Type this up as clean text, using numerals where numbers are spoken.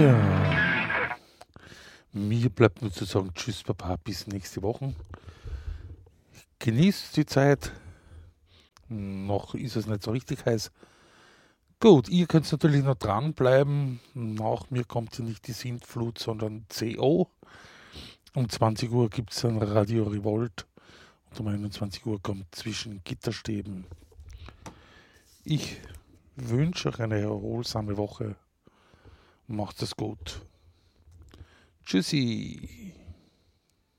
Ja, mir bleibt nur zu sagen, tschüss, Papa, bis nächste Woche. Genießt die Zeit. Noch ist es nicht so richtig heiß. Gut, ihr könnt natürlich noch dranbleiben. Nach mir kommt ja nicht die Sintflut, sondern CO. Um 20 Uhr gibt es ein Radio Revolt und um 21 Uhr kommt zwischen Gitterstäben. Ich wünsche euch eine erholsame Woche. Macht es gut. Tschüssi.